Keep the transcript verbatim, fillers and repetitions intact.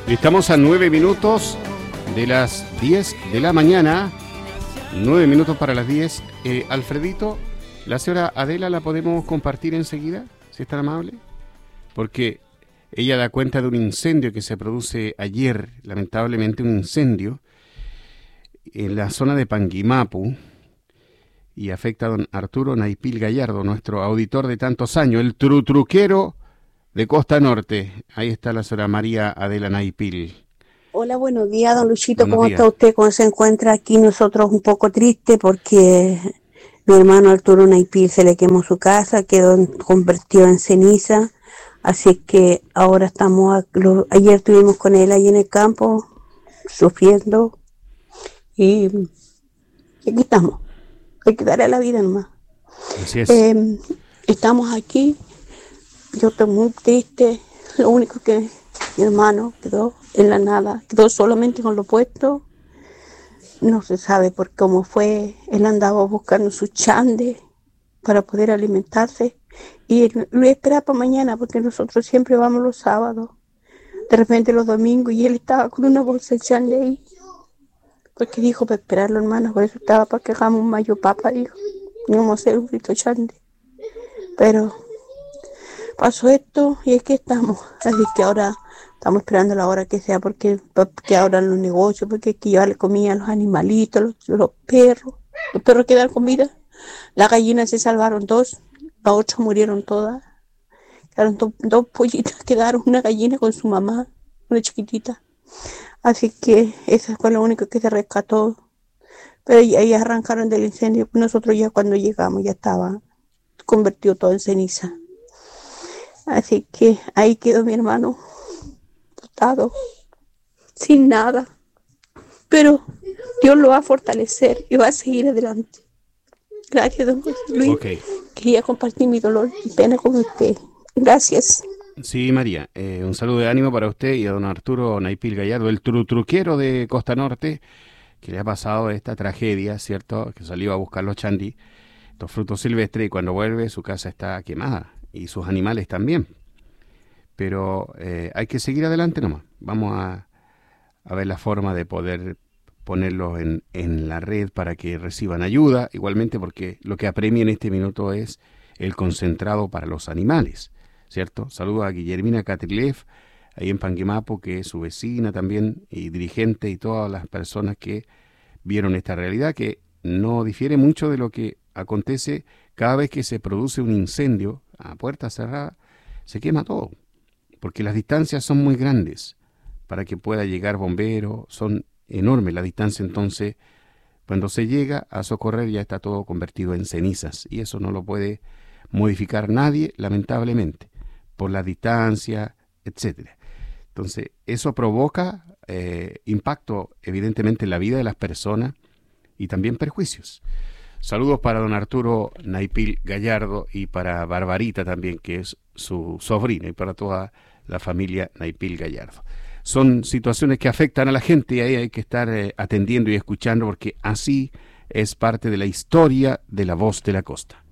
Estamos a nueve minutos de las diez de la mañana. Nueve minutos para las diez. Eh, Alfredito, la señora Adela la podemos compartir enseguida, si es tan amable, porque ella da cuenta de un incendio que se produce ayer, lamentablemente un incendio en la zona de Panguimapu y afecta a don Arturo Naipil Gallardo, nuestro auditor de tantos años, el trutruquero de Costa Norte. Ahí está la señora María Adela Naipil. Hola, buenos días, don Luchito. Buenos ¿Cómo días. está usted? ¿Cómo se encuentra aquí? Nosotros un poco tristes porque mi hermano Arturo Naipil se le quemó su casa, quedó en- convertido en ceniza. Así que ahora estamos, a- lo- ayer estuvimos con él ahí en el campo, sufriendo. Y aquí estamos. Hay que darle a la vida nomás. Así es. Eh, estamos aquí. Yo estoy muy triste. Lo único que mi hermano quedó en la nada, quedó solamente con lo puesto. No se sabe por cómo fue. Él andaba buscando su chande para poder alimentarse. Y él lo espera para mañana porque nosotros siempre vamos los sábados. De repente los domingos y él estaba con una bolsa de chande ahí. Porque dijo para esperarlo, hermano. Por eso estaba para que hagamos un mayo papa, dijo. Y vamos a hacer un frito chande. Pero pasó esto y es que estamos. Así que ahora estamos esperando la hora que sea porque, porque abran los negocios, porque hay que llevarle comida a los animalitos, los, los perros. Los perros que dan comida. Las gallinas se salvaron dos, las otras murieron todas. Quedaron do- dos pollitas, quedaron una gallina con su mamá, una chiquitita. Así que eso fue lo único que se rescató. Pero ya, ya arrancaron del incendio. Nosotros ya cuando llegamos ya estaba convertido todo en ceniza. Así que ahí quedó mi hermano, botado, sin nada. Pero Dios lo va a fortalecer y va a seguir adelante. Gracias, don José Luis. Ok. Quería compartir mi dolor y pena con usted. Gracias. Sí, María, eh, un saludo de ánimo para usted y a don Arturo Naipil Gallardo, el trutruquero de Costa Norte, que le ha pasado esta tragedia, ¿cierto? Que salió a buscar los chandí, los frutos silvestres, y cuando vuelve su casa está quemada y sus animales también. Pero eh, hay que seguir adelante nomás. Vamos a, a ver la forma de poder ponerlos en, en la red para que reciban ayuda, igualmente porque lo que apremia en este minuto es el concentrado para los animales, ¿cierto? Saludo a Guillermina Catrilev, ahí en Panguimapu, que es su vecina también, y dirigente, y todas las personas que vieron esta realidad, que no difiere mucho de lo que acontece cada vez que se produce un incendio a puerta cerrada, se quema todo, porque las distancias son muy grandes para que pueda llegar bombero, son enormes la distancia. Entonces cuando se llega a socorrer ya está todo convertido en cenizas y eso no lo puede modificar nadie, lamentablemente, por la distancia, etcétera. Entonces eso provoca eh, impacto evidentemente en la vida de las personas y también perjuicios. Saludos para don Arturo Naipil Gallardo y para Barbarita también, que es su sobrina, y para toda la familia Naipil Gallardo. Son situaciones que afectan a la gente y ahí hay que estar eh, atendiendo y escuchando porque así es parte de la historia de La Voz de la Costa.